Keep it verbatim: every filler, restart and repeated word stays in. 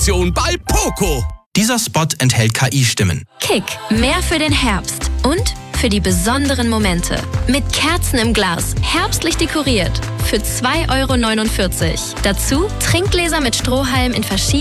bei Poco. Dieser Spot enthält K I-Stimmen. Kick, mehr für den Herbst und für die besonderen Momente. Mit Kerzen im Glas, herbstlich dekoriert, für zwei Euro neunundvierzig. Dazu Trinkgläser mit Strohhalm in verschiedenen